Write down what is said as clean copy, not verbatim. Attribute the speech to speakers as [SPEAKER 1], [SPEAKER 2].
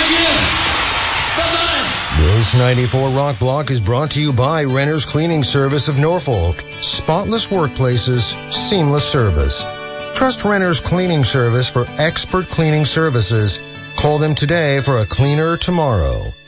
[SPEAKER 1] This 94 Rock Block is brought to you by Renner's Cleaning Service of Norfolk. Spotless workplaces, seamless service. Trust Renner's Cleaning Service for expert cleaning services. Call them today for a cleaner tomorrow.